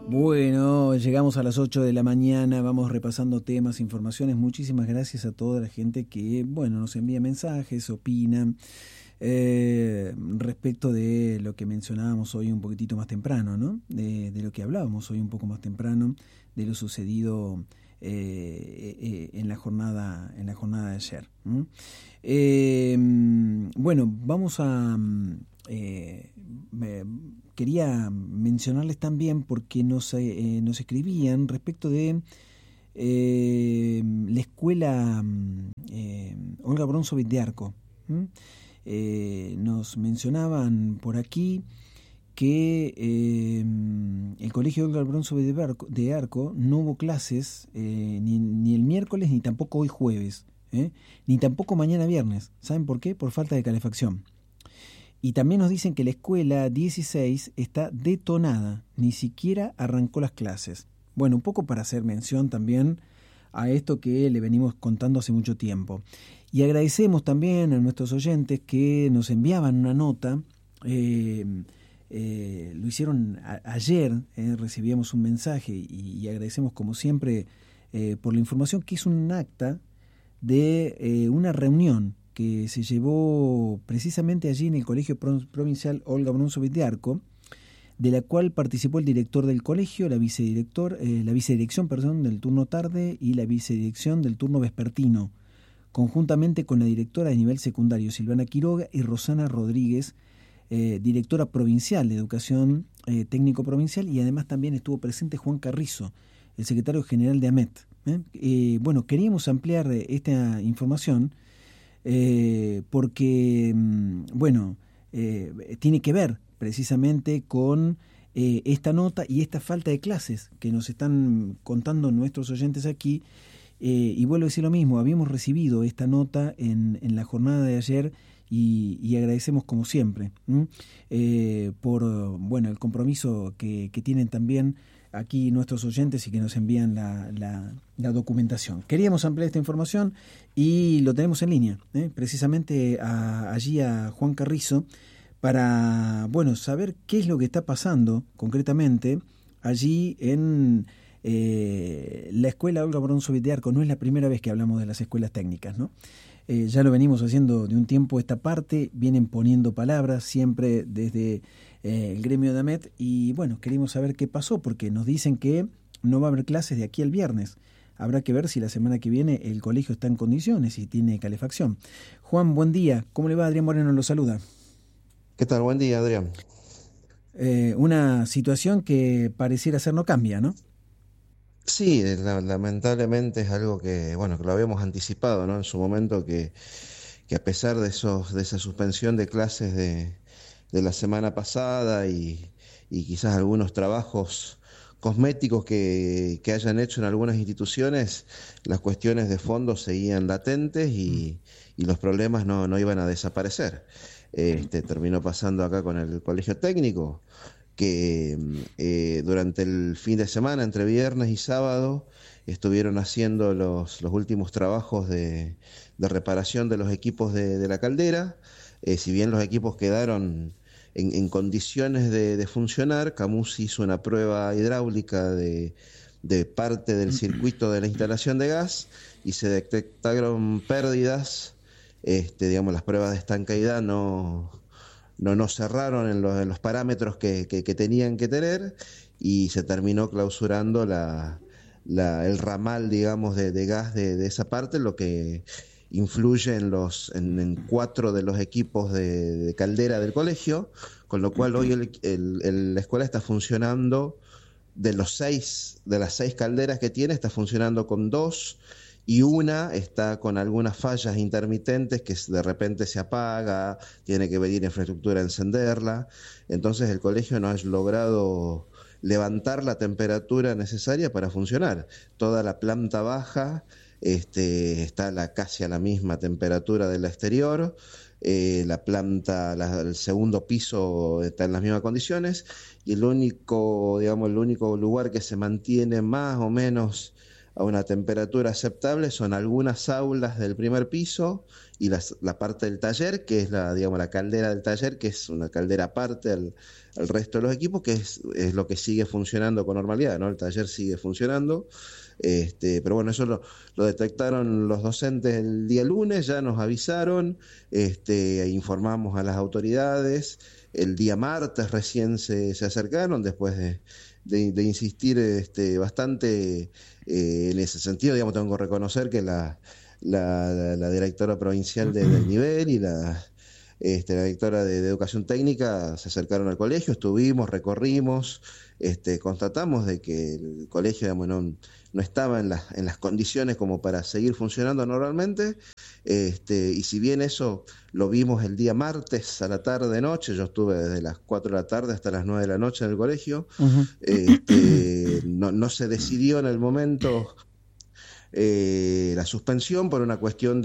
Bueno, llegamos a las 8 de la mañana, vamos repasando temas, informaciones. Muchísimas gracias a toda la gente que, bueno, nos envía mensajes, opina respecto de lo que mencionábamos hoy un poquitito más temprano, ¿no? De lo que hablábamos hoy un poco más temprano, de lo sucedido en la jornada de ayer. Bueno, vamos a... quería mencionarles también porque nos escribían respecto de la escuela Olga Bronzovich de Arco. Nos mencionaban por aquí que el colegio Olga Bronzovich de Arco no hubo clases ni el miércoles ni tampoco hoy jueves, ni tampoco mañana viernes. ¿Saben por qué? Por falta de calefacción. Y también nos dicen que la escuela 16 está detonada, ni siquiera arrancó las clases. Bueno, un poco para hacer mención también a esto que le venimos contando hace mucho tiempo. Y agradecemos también a nuestros oyentes que nos enviaban una nota, lo hicieron ayer, recibíamos un mensaje y agradecemos como siempre por la información, que es un acta de una reunión que se llevó precisamente allí en el Colegio Provincial Olga Bronzovich de Arco, de la cual participó el director del colegio, la vicedirección del turno tarde y la vicedirección del turno vespertino, conjuntamente con la directora de nivel secundario Silvana Quiroga y Rosana Rodríguez, directora provincial de Educación Técnico Provincial, y además también estuvo presente Juan Carrizo, el secretario general de AMET. Bueno, queríamos ampliar esta información porque, bueno, tiene que ver precisamente con esta nota y esta falta de clases que nos están contando nuestros oyentes aquí. Y vuelvo a decir lo mismo, habíamos recibido esta nota en la jornada de ayer y agradecemos como siempre por bueno, el compromiso que tienen también aquí nuestros oyentes y que nos envían la documentación. Queríamos ampliar esta información y lo tenemos en línea, precisamente allí a Juan Carrizo, para bueno, saber qué es lo que está pasando concretamente allí en la escuela Olga Bronzovich de Arco. No es la primera vez que hablamos de las escuelas técnicas, ¿no? Ya lo venimos haciendo de un tiempo esta parte, vienen poniendo palabras siempre desde el gremio de AMET, y bueno, queremos saber qué pasó, porque nos dicen que no va a haber clases de aquí al viernes. Habrá que ver si la semana que viene el colegio está en condiciones y tiene calefacción. Juan, buen día. ¿Cómo le va? Adrián Moreno lo saluda. ¿Qué tal? Buen día, Adrián. Una situación que pareciera ser no cambia, ¿no? Sí, lamentablemente es algo que, bueno, que lo habíamos anticipado, ¿no? En su momento que a pesar de esa suspensión de clases de la semana pasada y quizás algunos trabajos cosméticos que hayan hecho en algunas instituciones, las cuestiones de fondo seguían latentes y los problemas no iban a desaparecer. Terminó pasando acá con el colegio técnico, que durante el fin de semana, entre viernes y sábado, estuvieron haciendo los últimos trabajos de reparación de los equipos de la caldera. Si bien los equipos quedaron en condiciones de funcionar, Camus hizo una prueba hidráulica de parte del circuito de la instalación de gas y se detectaron pérdidas. Digamos, las pruebas de estanqueidad no cerraron en los parámetros que tenían que tener, y se terminó clausurando el ramal, digamos, de gas de esa parte, lo que influye en 4 de los equipos de caldera del colegio, con lo cual hoy la escuela está funcionando, de las 6 calderas que tiene, está funcionando con 2, y una está con algunas fallas intermitentes que de repente se apaga, tiene que venir infraestructura a encenderla. Entonces el colegio no ha logrado levantar la temperatura necesaria para funcionar. Toda la planta baja está casi a la misma temperatura de la exterior. La planta, el segundo piso está en las mismas condiciones, y el único lugar que se mantiene más o menos a una temperatura aceptable son algunas aulas del primer piso y la parte del taller, que es digamos, la caldera del taller, que es una caldera aparte al resto de los equipos, que es lo que sigue funcionando con normalidad, ¿no? El taller sigue funcionando. Pero bueno, eso lo detectaron los docentes el día lunes, ya nos avisaron, informamos a las autoridades, el día martes recién se acercaron, después de insistir bastante en ese sentido. Digamos, tengo que reconocer que la directora provincial del nivel y la directora de Educación Técnica se acercaron al colegio, estuvimos, recorrimos, constatamos de que el colegio, digamos, no estaba en las condiciones como para seguir funcionando normalmente, y si bien eso lo vimos el día martes a la tarde-noche, yo estuve desde las 4 de la tarde hasta las 9 de la noche en el colegio, Uh-huh. no se decidió en el momento la suspensión por una cuestión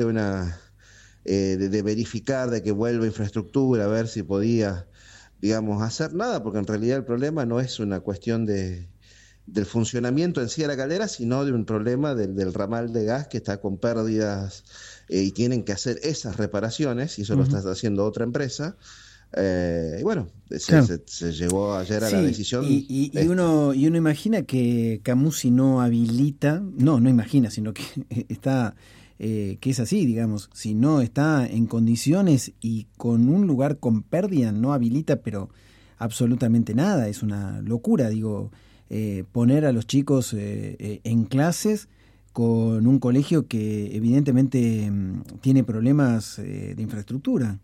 de verificar, de que vuelva infraestructura, a ver si podía, digamos, hacer nada, porque en realidad el problema no es una cuestión del funcionamiento en sí de la caldera, sino de un problema del ramal de gas que está con pérdidas, y tienen que hacer esas reparaciones, y eso lo está haciendo otra empresa. Y bueno, Claro. se llegó ayer a Sí, la decisión. y uno imagina que Camusi no habilita, no imagina, sino que está, que es así, digamos, si no está en condiciones y con un lugar con pérdida, no habilita, pero absolutamente nada, es una locura, digo, poner a los chicos en clases con un colegio que evidentemente tiene problemas de infraestructura.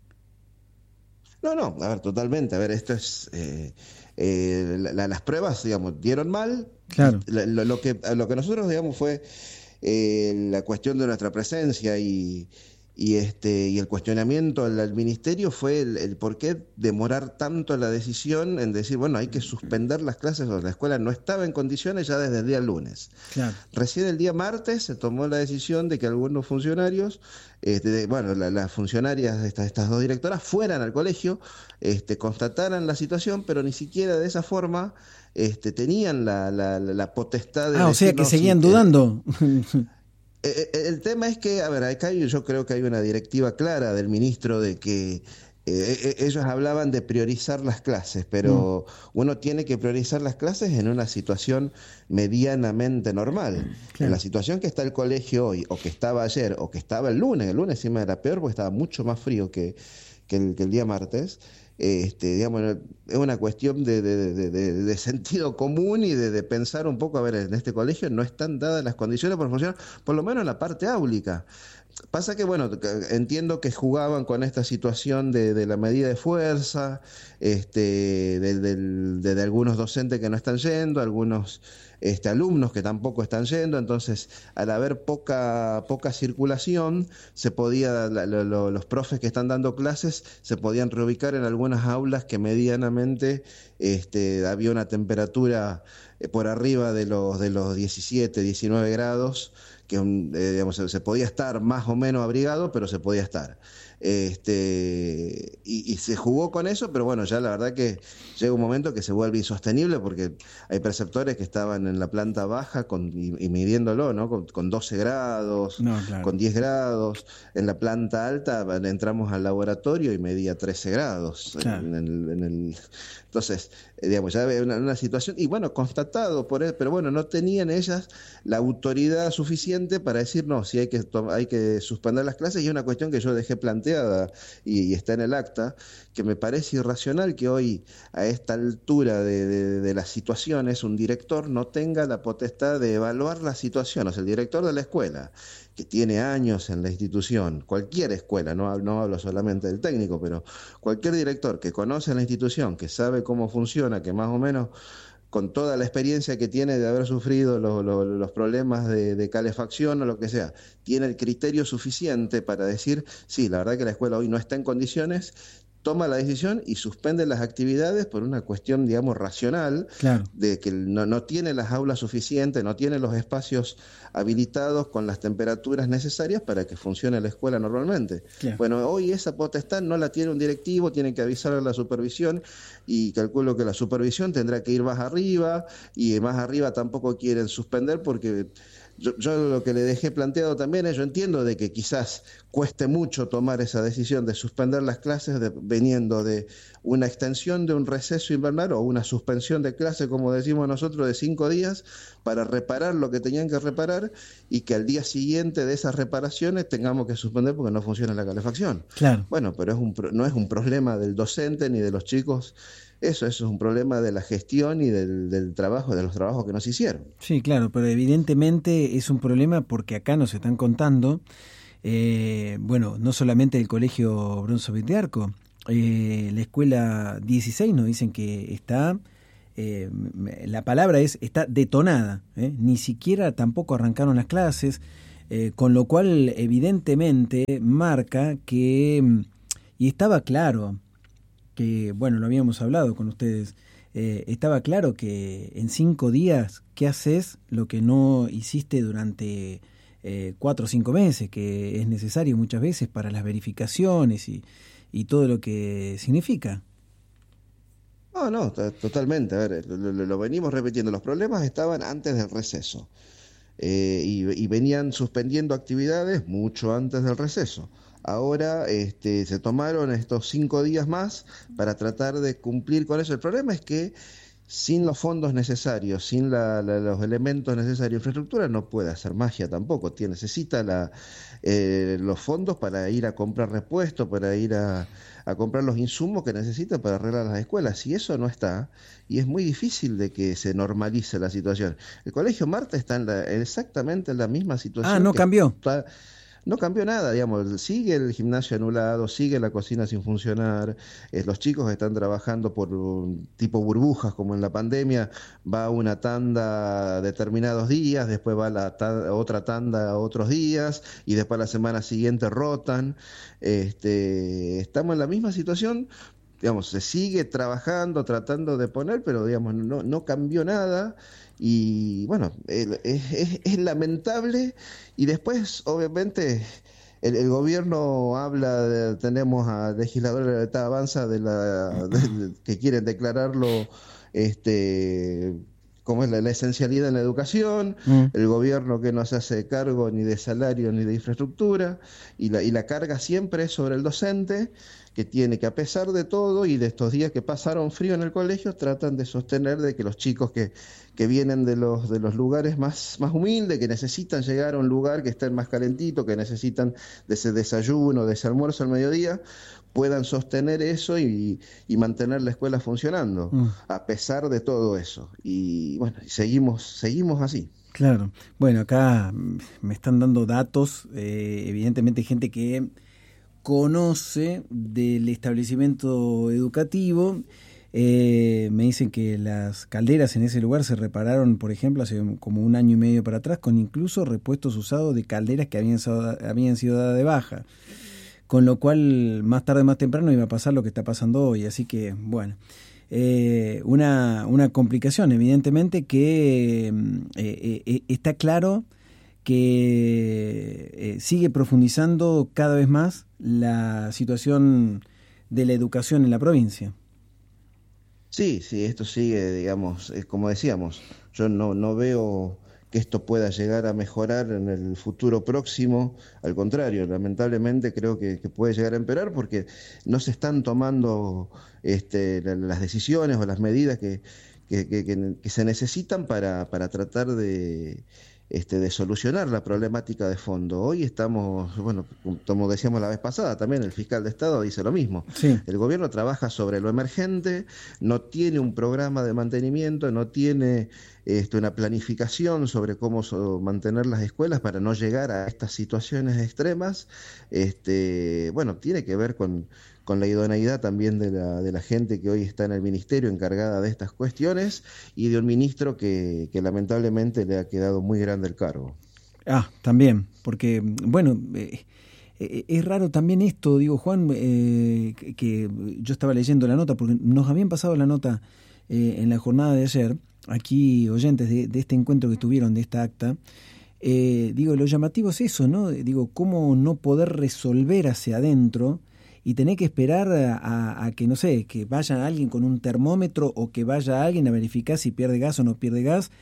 No, a ver, totalmente. A ver, esto es. Las pruebas, digamos, dieron mal. Claro. Lo que nosotros, digamos, fue la cuestión de nuestra presencia y el cuestionamiento al ministerio fue el por qué demorar tanto la decisión en decir, bueno, hay que suspender las clases, o la escuela no estaba en condiciones ya desde el día lunes. Claro. Recién el día martes se tomó la decisión de que algunos funcionarios, las funcionarias de estas dos directoras fueran al colegio, constataran la situación, pero ni siquiera de esa forma tenían la potestad de O sea decir, que no, seguían sí, dudando. el tema es que, a ver, acá yo creo que hay una directiva clara del ministro de que ellos hablaban de priorizar las clases, pero uno tiene que priorizar las clases en una situación medianamente normal. En Claro. la situación que está el colegio hoy, o que estaba ayer, o que estaba el lunes encima era peor porque estaba mucho más frío que el día martes. Digamos, es una cuestión de sentido común y de pensar un poco, a ver, en este colegio no están dadas las condiciones para funcionar, por lo menos en la parte áulica. Pasa que, bueno, entiendo que jugaban con esta situación de la medida de fuerza, de algunos docentes que no están yendo, algunos alumnos que tampoco están yendo, entonces al haber poca circulación, se podía, los profes que están dando clases se podían reubicar en algunas aulas que medianamente había una temperatura por arriba de los 17, 19 grados, que digamos, se podía estar más o menos abrigado, pero se podía estar. Y se jugó con eso, pero bueno, ya la verdad que llega un momento que se vuelve insostenible porque hay preceptores que estaban en la planta baja y midiéndolo, ¿no? Con 12 grados, No, claro. con 10 grados. En la planta alta entramos al laboratorio y medía 13 grados. Claro. Entonces, digamos, ya había una situación, y bueno, constatado por él, pero bueno, no tenían ellas la autoridad suficiente para decir, no, si hay que suspender las clases, y es una cuestión que yo dejé planteada y está en el acta, que me parece irracional que hoy, a esta altura de las situaciones, un director no tenga la potestad de evaluar las situaciones. El director de la escuela, que tiene años en la institución, cualquier escuela, no hablo solamente del técnico, pero cualquier director que conoce la institución, que sabe cómo funciona, que más o menos con toda la experiencia que tiene de haber sufrido los problemas de calefacción o lo que sea, tiene el criterio suficiente para decir, sí, la verdad que la escuela hoy no está en condiciones, toma la decisión y suspende las actividades por una cuestión, digamos, racional, Claro. de que no tiene las aulas suficientes, no tiene los espacios habilitados con las temperaturas necesarias para que funcione la escuela normalmente. Claro. Bueno, hoy esa potestad no la tiene un directivo, tiene que avisar a la supervisión, y calculo que la supervisión tendrá que ir más arriba, y más arriba tampoco quieren suspender porque yo lo que le dejé planteado también es, yo entiendo de que quizás cueste mucho tomar esa decisión de suspender las clases veniendo de una extensión de un receso invernal o una suspensión de clase, como decimos nosotros, de 5 días para reparar lo que tenían que reparar y que al día siguiente de esas reparaciones tengamos que suspender porque no funciona la calefacción. Claro. Bueno, pero no es un problema del docente ni de los chicos. Eso es un problema de la gestión y del trabajo, de los trabajos que nos hicieron. Sí, claro, pero evidentemente es un problema porque acá nos están contando, bueno, no solamente el colegio Brunswick de Arco, la escuela 16 nos dicen que está, la palabra está detonada, ni siquiera tampoco arrancaron las clases, con lo cual evidentemente marca que, y estaba claro, que, bueno, lo habíamos hablado con ustedes, estaba claro que en 5 días, ¿qué haces lo que no hiciste durante 4 o 5 meses? Que es necesario muchas veces para las verificaciones y todo lo que significa. No, totalmente. A ver, lo venimos repitiendo. Los problemas estaban antes del receso y venían suspendiendo actividades mucho antes del receso. Ahora se tomaron estos 5 días más para tratar de cumplir con eso. El problema es que sin los fondos necesarios, sin los elementos necesarios, infraestructura no puede hacer magia tampoco. Necesita los fondos para ir a comprar repuestos, para ir a comprar los insumos que necesita para arreglar las escuelas. Y eso no está, y es muy difícil de que se normalice la situación. El Colegio Marta está exactamente en la misma situación. No cambió. No cambió nada, digamos, sigue el gimnasio anulado, sigue la cocina sin funcionar, los chicos están trabajando por un tipo burbujas como en la pandemia, va una tanda determinados días, después va otra tanda otros días y después la semana siguiente rotan. Estamos en la misma situación, digamos, se sigue trabajando, tratando de poner, pero digamos, no cambió nada. Y bueno, es lamentable. Y después, obviamente, el gobierno tenemos a legisladores de la etapa avanza que quieren declararlo como es la esencialidad en la educación, el gobierno que no se hace cargo ni de salario ni de infraestructura, y la carga siempre es sobre el docente, que tiene que, a pesar de todo y de estos días que pasaron frío en el colegio, tratan de sostener de que los chicos que vienen de los lugares más humildes, que necesitan llegar a un lugar que estén más calentito, que necesitan de ese desayuno, de ese almuerzo al mediodía, puedan sostener eso y mantener la escuela funcionando, a pesar de todo eso. Y bueno, seguimos así. Claro. Bueno, acá me están dando datos, evidentemente gente que conoce del establecimiento educativo. Me dicen que las calderas en ese lugar se repararon, por ejemplo, hace como 1 año y medio para atrás, con incluso repuestos usados de calderas que habían sido dadas de baja. Con lo cual, más tarde, más temprano, iba a pasar lo que está pasando hoy. Así que, bueno, una complicación, evidentemente, que está claro que sigue profundizando cada vez más la situación de la educación en la provincia. Sí, esto sigue, digamos, como decíamos, yo no veo que esto pueda llegar a mejorar en el futuro próximo, al contrario, lamentablemente creo que puede llegar a empeorar porque no se están tomando las decisiones o las medidas que se necesitan para tratar de solucionar la problemática de fondo. Hoy estamos, bueno, como decíamos la vez pasada, también el fiscal de Estado dice lo mismo. Sí. El gobierno trabaja sobre lo emergente, no tiene un programa de mantenimiento, no tiene una planificación sobre cómo mantener las escuelas para no llegar a estas situaciones extremas. Bueno, tiene que ver con la idoneidad también de la gente que hoy está en el ministerio encargada de estas cuestiones y de un ministro que lamentablemente le ha quedado muy grande el cargo. También, porque, bueno, es raro también esto, digo, Juan, que yo estaba leyendo la nota, porque nos habían pasado la nota en la jornada de ayer, aquí oyentes de este encuentro que tuvieron, de esta acta. Digo, lo llamativo es eso, ¿no? Digo, cómo no poder resolver hacia adentro y tener que esperar a que, no sé, que vaya alguien con un termómetro o que vaya alguien a verificar si pierde gas o no pierde gas,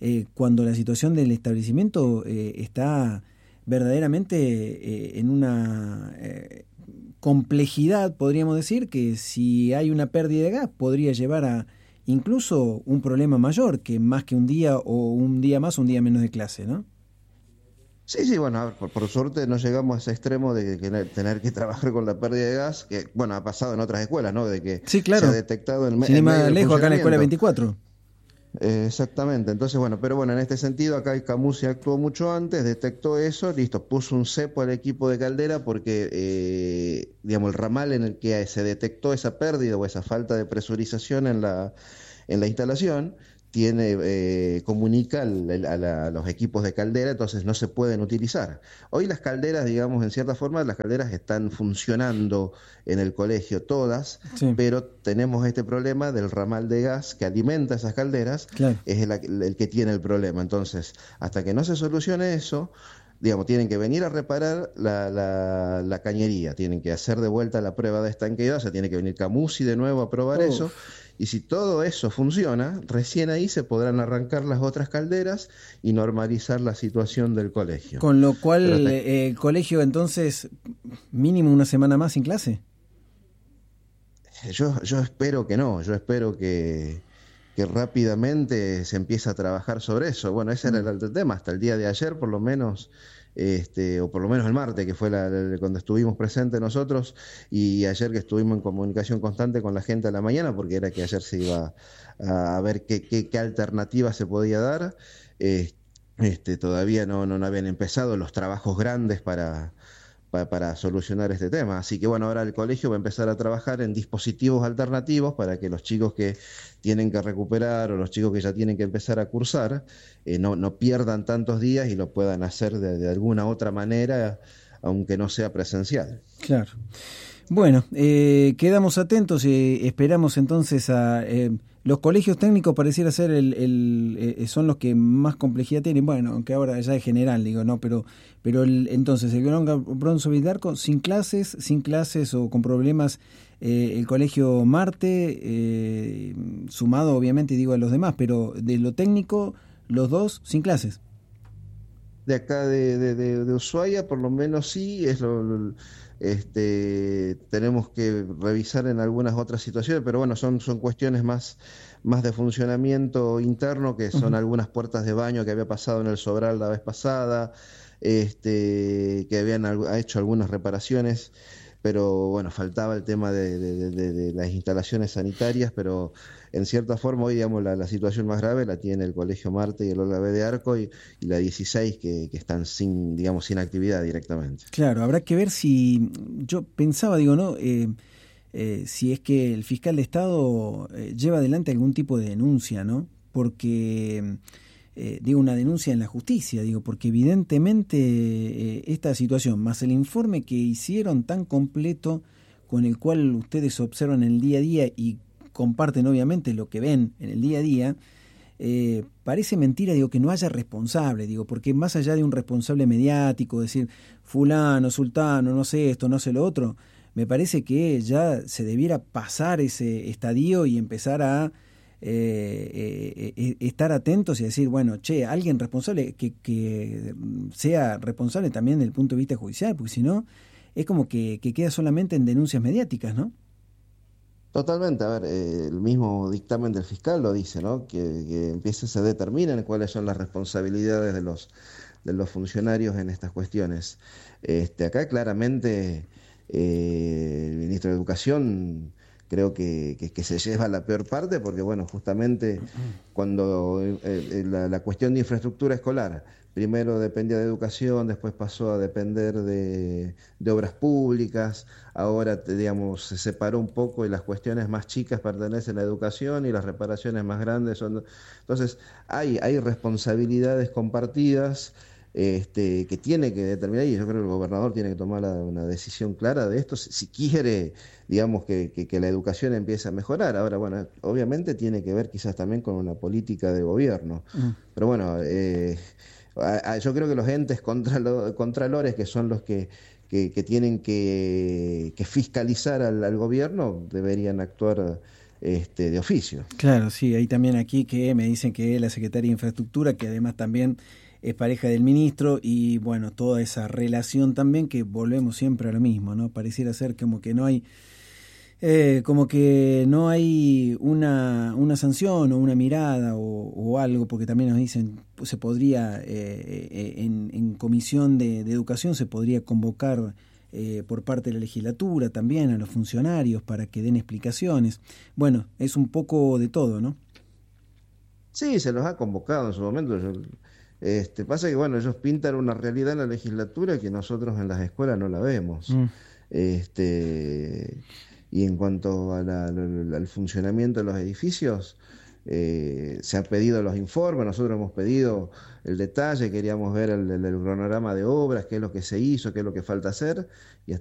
cuando la situación del establecimiento está verdaderamente en una complejidad, podríamos decir, que si hay una pérdida de gas podría llevar a incluso un problema mayor, que más que un día o un día más o un día menos de clase, ¿no? Sí, sí, bueno, a ver, por suerte no llegamos a ese extremo de que tener que trabajar con la pérdida de gas, que bueno, ha pasado en otras escuelas, ¿no? De que Sí, se ha claro. detectado Sin ir en medio más del lejos, acá en la escuela funcionamiento. 24. Exactamente, entonces bueno, pero bueno, en este sentido acá el Camusi actuó mucho antes, detectó eso, listo, puso un cepo al equipo de Caldera porque, digamos, el ramal en el que se detectó esa pérdida o esa falta de presurización en la instalación, comunica a los equipos de caldera, entonces no se pueden utilizar. Hoy las calderas, digamos, en cierta forma, las calderas están funcionando en el colegio todas, Sí, pero tenemos este problema del ramal de gas que alimenta esas calderas, claro. es el que tiene el problema. Entonces, hasta que no se solucione eso, digamos, tienen que venir a reparar la cañería, tienen que hacer de vuelta la prueba de estanqueidad, o sea, tiene que venir Camusi de nuevo a probar eso, Uf. y si todo eso funciona, recién ahí se podrán arrancar las otras calderas y normalizar la situación del colegio. Con lo Pero cual, hasta el colegio entonces, mínimo una semana más sin clase. yo espero que no, yo espero que rápidamente se empiece a trabajar sobre eso. Bueno, ese era Mm. el tema, hasta el día de ayer por lo menos, o por lo menos el martes, que fue cuando estuvimos presentes nosotros, y ayer que estuvimos en comunicación constante con la gente a la mañana, porque era que ayer se iba a ver qué alternativa se podía dar. eh, Todavía no habían empezado los trabajos grandes para solucionar este tema. Así que bueno, ahora el colegio va a empezar a trabajar en dispositivos alternativos para que los chicos que tienen que recuperar o los chicos que ya tienen que empezar a cursar no pierdan tantos días y lo puedan hacer de alguna otra manera, aunque no sea presencial. Claro. Bueno, quedamos atentos y esperamos entonces a... los colegios técnicos pareciera ser son los que más complejidad tienen, bueno, aunque ahora ya es general, digo, ¿no? Pero entonces, el Bronzo Vidarco, sin clases o con problemas, el colegio Marte, sumado obviamente, digo, a los demás, pero de lo técnico, los dos sin clases. De acá de Ushuaia, por lo menos sí, tenemos que revisar en algunas otras situaciones, pero bueno, son cuestiones más de funcionamiento interno, que son Ujú. algunas puertas de baño que había pasado en el Sobral la vez pasada, que ha hecho algunas reparaciones, pero bueno, faltaba el tema de las instalaciones sanitarias, pero en cierta forma hoy, digamos, la situación más grave la tiene el Colegio Marte y el Olga B. de Arco y la 16 que están sin, digamos, sin actividad directamente. Claro, habrá que ver si, yo pensaba, digo, ¿no? Si es que el fiscal de Estado lleva adelante algún tipo de denuncia, ¿no? Porque, digo, una denuncia en la justicia, digo, porque evidentemente esta situación, más el informe que hicieron tan completo, con el cual ustedes observan en el día a día y comparten obviamente lo que ven en el día a día, parece mentira, digo, que no haya responsable, digo, porque más allá de un responsable mediático, decir fulano, sultano, no sé esto, no sé lo otro, me parece que ya se debiera pasar ese estadio y empezar a estar atentos y decir, bueno, che, alguien responsable, que sea responsable también desde el punto de vista judicial, porque si no, es como que queda solamente en denuncias mediáticas, ¿no? Totalmente, a ver, el mismo dictamen del fiscal lo dice, ¿no? Se determinen cuáles son las responsabilidades de los funcionarios en estas cuestiones. Acá claramente el ministro de Educación creo que se lleva la peor parte porque, bueno, justamente cuando la cuestión de infraestructura escolar primero dependía de educación, después pasó a depender de obras públicas, ahora, digamos, se separó un poco y las cuestiones más chicas pertenecen a educación y las reparaciones más grandes son... Entonces, hay responsabilidades compartidas que tiene que determinar, y yo creo que el gobernador tiene que tomar una decisión clara de esto, si quiere, digamos, que la educación empiece a mejorar. Ahora, bueno, obviamente tiene que ver quizás también con una política de gobierno, Mm. pero bueno, yo creo que los entes contralores, que son los que tienen que fiscalizar al gobierno, deberían actuar de oficio. Claro, sí, hay también aquí que me dicen que la secretaria de Infraestructura, que además también es pareja del ministro, y bueno, toda esa relación también, que volvemos siempre a lo mismo, ¿no? Pareciera ser como que no hay una sanción o una mirada o algo, porque también nos dicen, se podría, en comisión de educación se podría convocar por parte de la legislatura también a los funcionarios para que den explicaciones. Bueno, es un poco de todo, ¿no? Sí, se los ha convocado en su momento. Pasa que, bueno, ellos pintan una realidad en la legislatura que nosotros en las escuelas no la vemos. Mm. Y en cuanto al funcionamiento de los edificios, se han pedido los informes, nosotros hemos pedido el detalle, queríamos ver el cronograma de obras, qué es lo que se hizo, qué es lo que falta hacer, y hasta